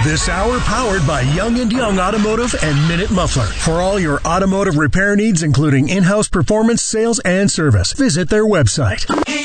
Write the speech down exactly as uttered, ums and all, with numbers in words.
This hour powered by Young and Young Automotive and Minute Muffler. For all your automotive repair needs, including in-house performance, sales, and service, visit their website.